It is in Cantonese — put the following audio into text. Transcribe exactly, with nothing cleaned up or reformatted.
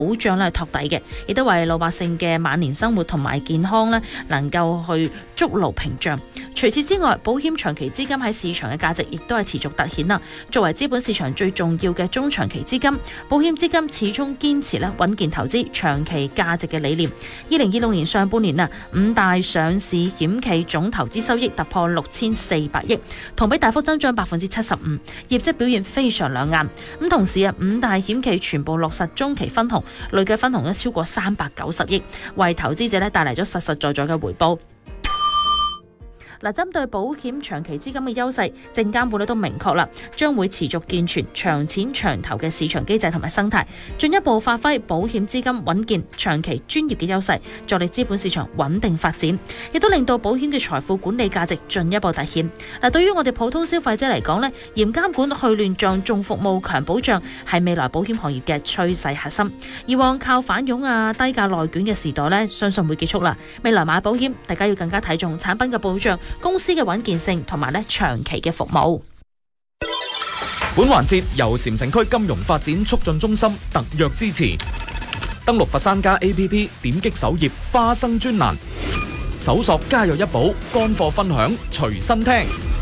保障咧托底嘅，亦都為老百姓嘅晚年生活同埋健康咧能夠去築牢屏障。除此之外，保險長期資金喺市場嘅價值亦都係持續凸顯啦。作為資本市場最重要嘅中長期資金，保險資金始終堅持咧穩健投資、長期價值嘅理念。二零二六年上半年啊，五大上市險企總投資收益突破六千四百億，同比大幅增長百分之七十五，業績表現非常亮眼。咁同時啊，五大險企全部落實中期分紅，累計分紅咧超過三百九十億，為投資者咧帶嚟咗實實在在嘅回報。嗱，針對保險長期資金嘅優勢，證監會咧都明確啦，將會持續健全長錢長投嘅市場機制同埋生態，進一步發揮保險資金穩健、長期專業嘅優勢，助力資本市場穩定發展，亦都令到保險嘅財富管理價值進一步凸顯。嗱，對於我哋普通消費者嚟講咧，嚴監管、去亂象、重服務、強保障係未來保險行業嘅趨勢核心。以往靠反佣啊、低價內卷嘅時代咧，相信會結束啦。未來買保險，大家要更加睇重產品嘅保障、公司嘅穩健性同埋咧長期嘅服務。 本環節由禪城區金融發展促進中心特約支持。登錄佛山家 A P P， 點擊首頁花生專欄，搜索家有一寶，乾貨分享隨身聽。